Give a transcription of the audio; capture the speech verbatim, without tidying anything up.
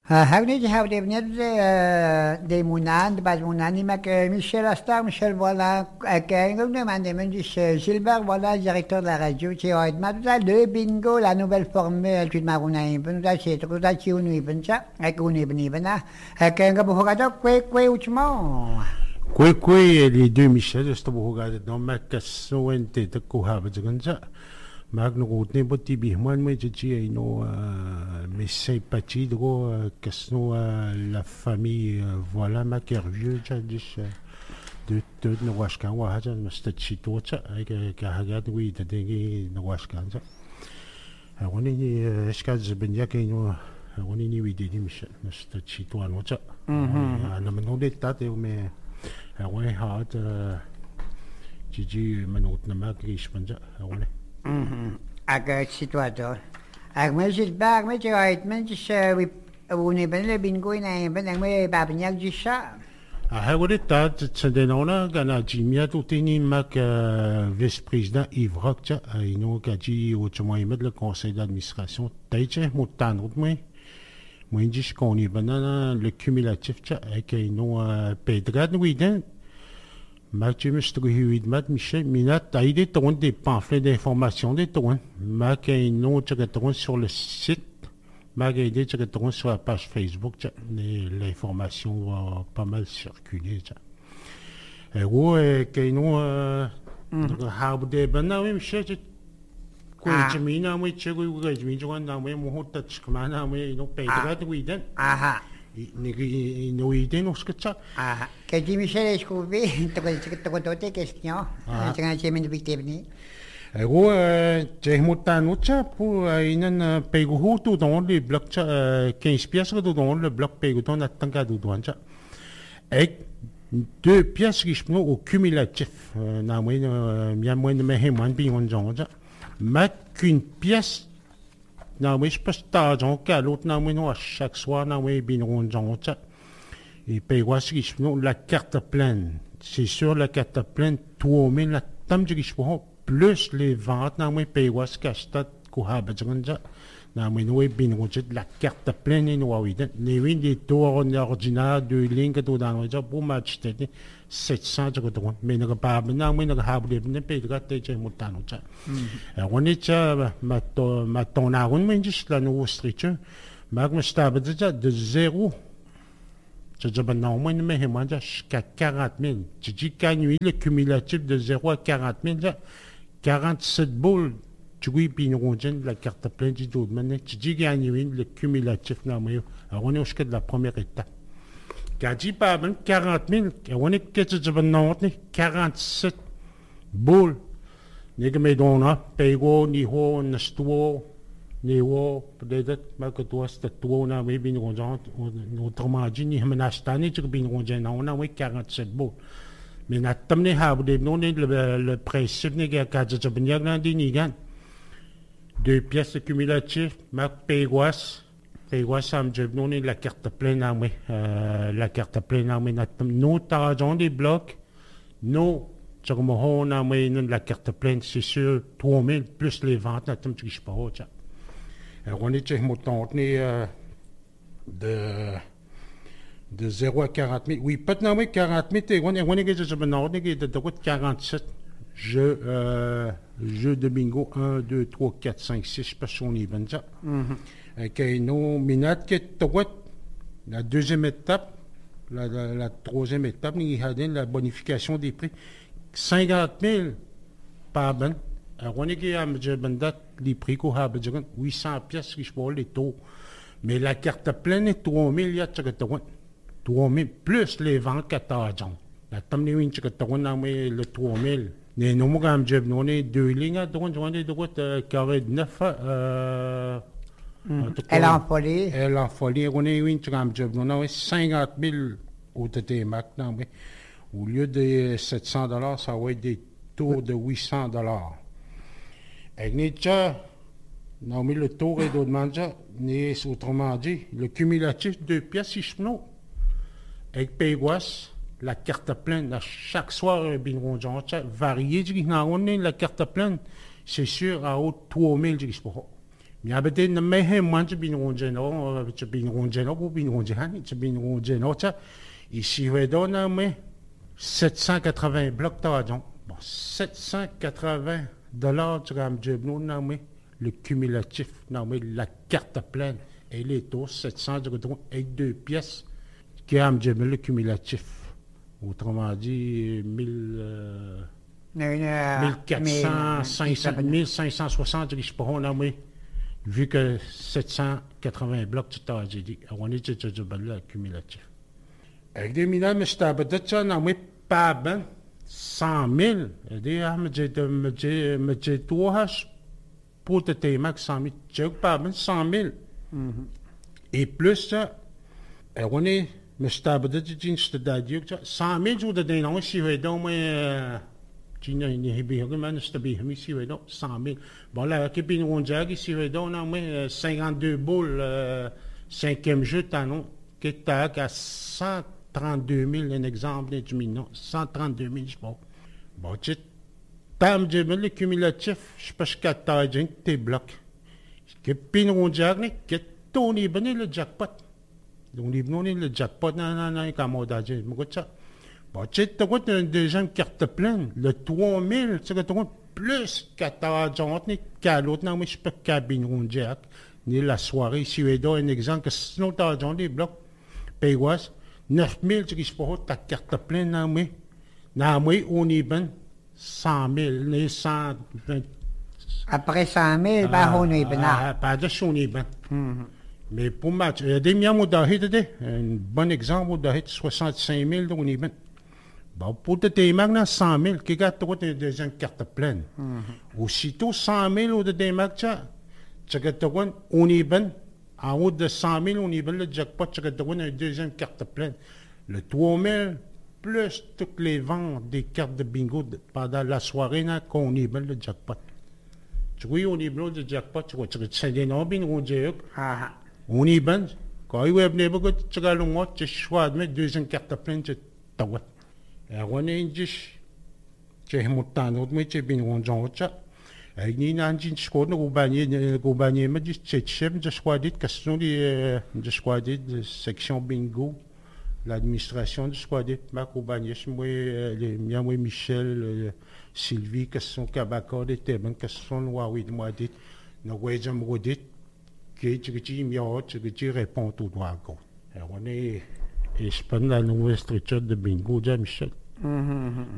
هاوني جي هاودي بنيد دي مونان بعد مونان ماك ميشيل أستار ميشيل فوالا كاين قلنا ما عندي من جيش جيلبert voilà directeur de la radio qui a été mal le bingo la nouvelle formule tu m'as donné ben ça c'est tout ça qui on y ben ça avec on y ben ben là كاين قبل هذا كوي كوي وشمو كوي كوي les deux Michel استبوا هذا dans ma question انت تكوها بتجنجا Mag no gut ne boti bi man me ji ai no mes sympathies dro kasno la famille voilà ma kervieux ja dis de de no washkan wa haja masta chito cha ai ka haga wi de de no washkan ja woni ni eska zbenya ke no woni ni wi de di masta chito ano cha na mano de tate me woni hat ji ji manot na ma krish panja woni Aga situator. Ag me Gilbert me joit men just we woni ben le bingo ina ben me babnyak jisha. A hawre ta tsendenona gana jimia tutini mak vice-président Yves Roch ino kaji o chmo imet le conseil d'administration taiche mutan rutme. Mo indis koni banana le cumulatif cha ak ino pedrad widen. Mathieu Mstruhuid Mat Michel Minat a idée de des pamphlets d'information des toins. Mac a une autre sur le site. Mac a idée de sur la page Facebook. L'information va pas mal circuler. Et ouais, qu'il nous a des bananes, Michel. Quoi, tu m'as dit, tu m'as dit, tu m'as dit, tu m'as dit, tu m'as dit, tu m'as dit, Aha. No idée non sketcha. Ah, que dit Michel Escouvé, tu connais tu connais tes questions. Tu as jamais de victime. Ego j'ai montagne cha pour une pego tout dans les blocs quinze pièces dans le bloc pego dans la tanga du douane cha. Et deux pièces qui sont au cumulatif. Na moi bien moins de me moins bien on cha. Mais qu'une pièce non, mais je peux pas t'en qu'à l'autre, non, mais non, à chaque soir, non, mais bien, on j'en t'a. Et puis, voici, je prends la carte pleine. C'est sûr, la carte pleine, trois mille, la tame du riche, plus les ventes, non, mais puis, voici, qu'achetat, qu'au habajanja. Non, mais nous, bien, on jette la carte pleine, et nous, oui, les huit, les tours, ordinaire, deux lignes, tout dans le job, pour m'acheter, sept cents, je crois, mais nous, pas, non, mais nous, habler, ne paye de gâter, j'ai mon temps, ça. On est, ma ton, ma ton, on m'a dit, la nouvelle structure, mais je stable déjà de zéro. Je dis, ben non, moi, mais moi, jusqu'à quarante mille. Je dis, qu'à nuit, le cumulatif de zéro à quarante mille, quarante-sept boules. Tu vois, puis nous avons la carte pleine du tout. Maintenant, tu dis qu'il y a le cumulatif. Alors, on est jusqu'à la première étape. Quand tu parles quarante mille, on est quarante-sept boules. Nous avons payé, ni ho, ni sto, ni ho, peut-être, mais que toi, c'est toi, on a mis bien autrement dit, ni menastani, tu as bien on a quarante-sept boules. Mais nous avons le principe, nous avons dit, deux pièces cumulatives, Marc Pégoas, Pégoas, ça me dit, non, la carte pleine, euh, la carte pleine, nous, t'argent des blocs, nous, tu as la carte pleine, c'est sûr, trois mille, plus les ventes, tu ne sais pas, on est, de, de zéro à quarante mille, oui, peut-être, quarante mille, on est, on est, quarante-sept. Jeu, euh, jeu de bingo un, deux, trois, quatre, cinq, six, je passe on y va ça. Nous, minat, la deuxième étape, la, la, la troisième étape, nous avons la bonification des prix. cinquante mille par ben. Alors, on est qui a les prix qu'on a huit cents pièces, je vois les taux. Mais la carte pleine est trois mille, il y a trois mille, plus les ventes quatorze ans. La table de le trois mille. Les noms comme je n'ai deux lignes, donc on est de carré de neuf. Elle en folie. Elle en folie, on est une comme je n'ai cinquante mille au T T maintenant. Au lieu de sept cents dollars, ça va être des taux de huit cents dollars. Et déjà, non, mais le taux est de autrement dit, le cumulatif de pièces, si je n'ai avec Pégoas. La carte pleine, à chaque soir, bien, on varié, la carte pleine, c'est sûr, à haute trois mille, nhà bên đây nằm mấy hem man cho bin ngon nó cho bin ngon nó cũng bin ngon han cho bin ngon nó cha ici về đó là mấy sept cent quatre-vingts blocs d'argent bon sept cent quatre-vingts dollars tu vas me dire nous là mais le cumulatif non mais la carte pleine et les taux sept cents avec deux pièces qui a me dire le cumulatif autrement dit mille euh, mille quatre cents cinq cents mille cinq cent soixante je pas on mais vu que sept cent quatre-vingts blocs tu t'as dit on est tu tu le cumulatif avec des mineurs mais je t'aborde ça non mais pas ben cent mille des ah me dit me dit me dit toi pour te témoigner cent mille tu pas ben cent mille et plus ça on est mais je t'aborde tu dis je te dis cent mille ou de des non si ouais donc moi tu n'as ni bien que man je bien mais si ouais donc cent mille bon là qui bin on dirait si ouais donc non mais cinquante-deux boules cinquième jeu t'as non qui t'a à cent trente-deux mille un exemple du million cent trente-deux mille je pense bon tu t'as me dire le cumulatif je sais pas ce qu'à t'as dit tes blocs que bin on dirait que ton est bon le jackpot donc les bons le jackpot non non non comme on a dit moi ça bon tu t'as quoi une deuxième carte pleine le trois mille c'est que t'as plus qu'à t'as dit qu'à l'autre non mais je peux qu'à bin on dirait ni la soirée si tu es un exemple que sinon t'as dit les blocs paye neuf mille tu risques pas ta carte pleine non mais non mais on est ben cent mille les cent vingt après cent mille bah on est ben pas de son est ben mais pour moi il y a des miens modahit un bon exemple modahit soixante-cinq mille on est ben bon pour te témoigner cent mille qui gâte toi une deuxième carte pleine aussitôt cent mille ou de témoigner ça tu gâtes toi on est ben en haut de cent mille, on y va le jackpot, tu as une deuxième carte pleine. Le trois mille, plus toutes les ventes des cartes de bingo de, pendant la soirée, qu'on y va le jackpot. Tu vois, on y va le jackpot, tu vois, tu sais, des noms, on dit, on y va, quand il va venir, tu as le mois, tu choisis de mettre deuxième carte pleine, tu as what. Et on est dit, tu es montant, mais tu es bien, on dit, ni nanjin skor no gubanye gubanye ma dis tchem de squadit question de de squadit de section bingo l'administration de squadit ma gubanye moi les miens moi Michel Sylvie question kabako de teben question wa oui moi dit no wejam rodit que tu dis mio tu dis répond tout droit go on est et je prends la nouvelle structure de bingo de Michel.